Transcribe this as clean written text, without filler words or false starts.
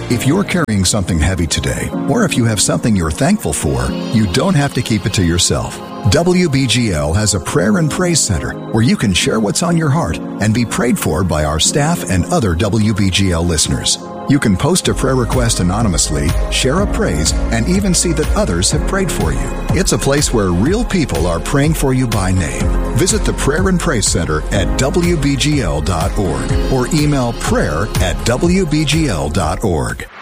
If you're carrying something heavy today, or if you have something you're thankful for, you don't have to keep it to yourself. WBGL has a prayer and praise center where you can share what's on your heart and be prayed for by our staff and other WBGL listeners. You can post a prayer request anonymously, share a praise, and even see that others have prayed for you. It's a place where real people are praying for you by name. Visit the Prayer and Praise Center at WBGL.org or email prayer@WBGL.org.